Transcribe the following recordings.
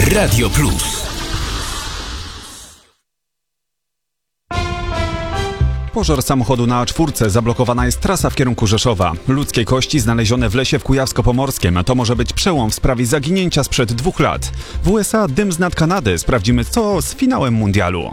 Radio Plus. Pożar samochodu na A4. Zablokowana jest trasa w kierunku Rzeszowa. Ludzkie kości znalezione w lesie w Kujawsko-Pomorskiem. To może być przełom w sprawie zaginięcia sprzed 2 lat. W USA dym z nad Kanady. Sprawdzimy, co z finałem mundialu.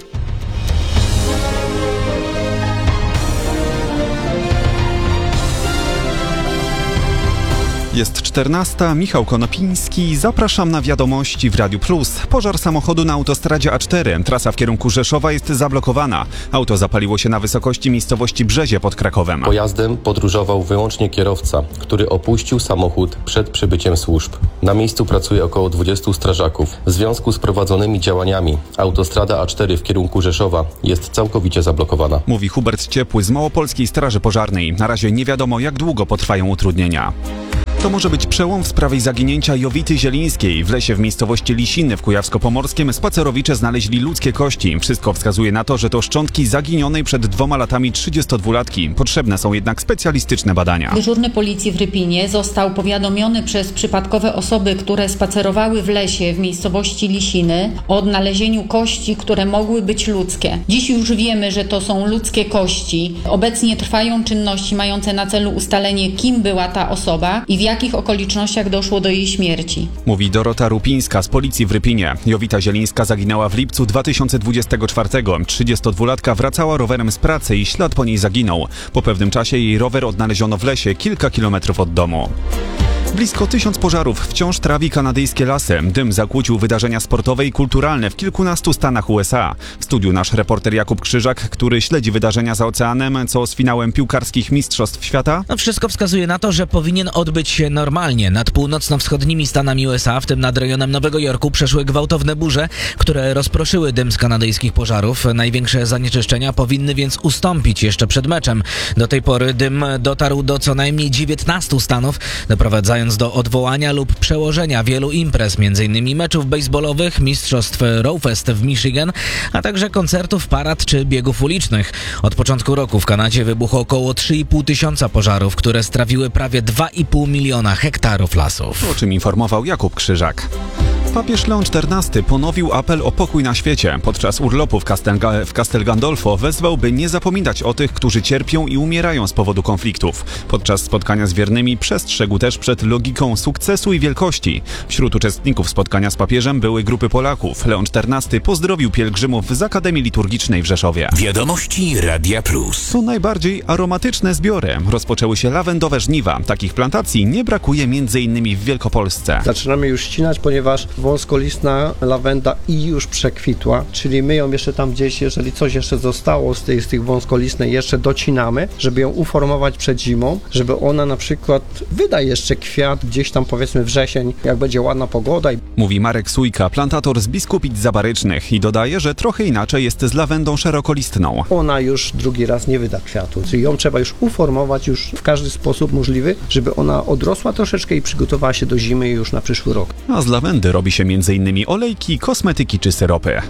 Jest 14. Michał Konopiński. Zapraszam na wiadomości w Radiu Plus. Pożar samochodu na autostradzie A4. Trasa w kierunku Rzeszowa jest zablokowana. Auto zapaliło się na wysokości miejscowości Brzezie pod Krakowem. Pojazdem podróżował wyłącznie kierowca, który opuścił samochód przed przybyciem służb. Na miejscu pracuje około 20 strażaków. W związku z prowadzonymi działaniami autostrada A4 w kierunku Rzeszowa jest całkowicie zablokowana. Mówi Hubert Ciepły z Małopolskiej Straży Pożarnej. Na razie nie wiadomo, jak długo potrwają utrudnienia. To może być przełom w sprawie zaginięcia Jowity Zielińskiej. W lesie w miejscowości Lisiny w Kujawsko-Pomorskiem spacerowicze znaleźli ludzkie kości. Wszystko wskazuje na to, że to szczątki zaginionej przed 2 latami 32-latki. Potrzebne są jednak specjalistyczne badania. Dyżurny policji w Rypinie został powiadomiony przez przypadkowe osoby, które spacerowały w lesie w miejscowości Lisiny o odnalezieniu kości, które mogły być ludzkie. Dziś już wiemy, że to są ludzkie kości. Obecnie trwają czynności mające na celu ustalenie, kim była ta osoba i w jakich okolicznościach doszło do jej śmierci. Mówi Dorota Rupińska z policji w Rypinie. Jowita Zielińska zaginęła w lipcu 2024. 32-latka wracała rowerem z pracy i ślad po niej zaginął. Po pewnym czasie jej rower odnaleziono w lesie kilka kilometrów od domu. Blisko 1000 pożarów wciąż trawi kanadyjskie lasy. Dym zakłócił wydarzenia sportowe i kulturalne w kilkunastu stanach USA. W studiu nasz reporter Jakub Krzyżak, który śledzi wydarzenia za oceanem. Co z finałem piłkarskich mistrzostw świata? Wszystko wskazuje na to, że powinien odbyć się normalnie. Nad północno-wschodnimi stanami USA, w tym nad rejonem Nowego Jorku, przeszły gwałtowne burze, które rozproszyły dym z kanadyjskich pożarów. Największe zanieczyszczenia powinny więc ustąpić jeszcze przed meczem. Do tej pory dym dotarł do co najmniej 19 stanów, doprowadzając do odwołania lub przełożenia wielu imprez, m.in. meczów baseballowych, mistrzostw Rowfest w Michigan, a także koncertów, parad czy biegów ulicznych. Od początku roku w Kanadzie wybuchło około 3,5 tysiąca pożarów, które strawiły prawie 2,5 miliona hektarów lasów. O czym informował Jakub Krzyżak. Papież Leon XIV ponowił apel o pokój na świecie. Podczas urlopu w Castel Gandolfo wezwał, by nie zapominać o tych, którzy cierpią i umierają z powodu konfliktów. Podczas spotkania z wiernymi przestrzegł też przed logiką sukcesu i wielkości. Wśród uczestników spotkania z papieżem były grupy Polaków. Leon XIV pozdrowił pielgrzymów z Akademii Liturgicznej w Rzeszowie. Wiadomości Radia Plus. To najbardziej aromatyczne zbiory. Rozpoczęły się lawendowe żniwa. Takich plantacji nie brakuje m.in. w Wielkopolsce. Zaczynamy już ścinać, ponieważ wąskolistna lawenda i już przekwitła, czyli my ją jeszcze tam gdzieś, jeżeli coś jeszcze zostało z tych wąskolistnej, jeszcze docinamy, żeby ją uformować przed zimą, żeby ona na przykład wyda jeszcze kwiat gdzieś tam powiedzmy wrzesień, jak będzie ładna pogoda. Mówi Marek Sujka, plantator z Biskupic Zabarycznych i dodaje, że trochę inaczej jest z lawendą szerokolistną. Ona już drugi raz nie wyda kwiatu, czyli ją trzeba już uformować już w każdy sposób możliwy, żeby ona odrosła troszeczkę i przygotowała się do zimy już na przyszły rok. A z lawendy robi się m.in. olejki, kosmetyki czy syropy.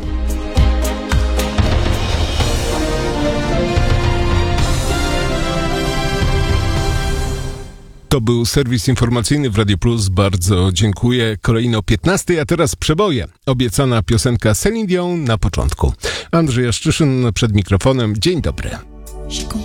To był serwis informacyjny w Radio Plus. Bardzo dziękuję. Kolejno o 15, a teraz przeboje. Obiecana piosenka Celine Dion na początku. Andrzej Jaszczyszyn przed mikrofonem. Dzień dobry.